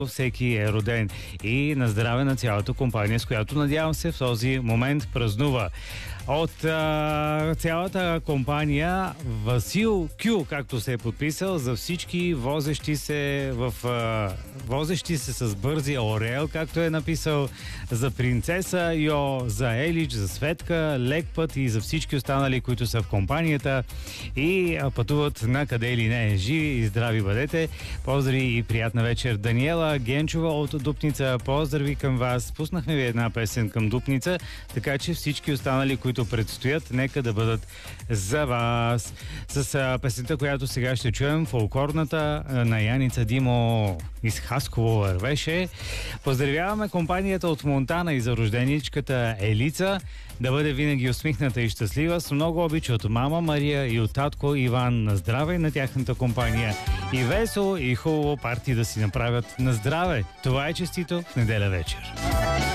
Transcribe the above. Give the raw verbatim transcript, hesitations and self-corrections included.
всеки е роден. И на здраве на цялата компания, с която надявам се в този момент празнува. От а, цялата компания Васил Кю, както се е подписал, за всички возещи се в а, возещи се с бързи Орел, както е написал, за принцеса Йо, за Елич, за Светка, лек път и за всички останали, които са в компанията и а, пътуват на къде или не. Живи и здрави бъдете. Поздрави и приятна вечер. Даниела Генчова от Дупница, поздрави към вас. Пуснахме ви една песен към Дупница, така че всички останали, които предстоят, нека да бъдат за вас. С а, песента, която сега ще чуем, фолклорната на Яница Димо из Хасково вървеше. Поздравяваме компанията от Монтана и за рожденичката Елица. Да бъде винаги усмихната и щастлива. С много обич от мама Мария и от татко Иван. На здраве на тяхната компания. И весело и хубаво парти да си направят на здраве. Това е честито в неделя вечер.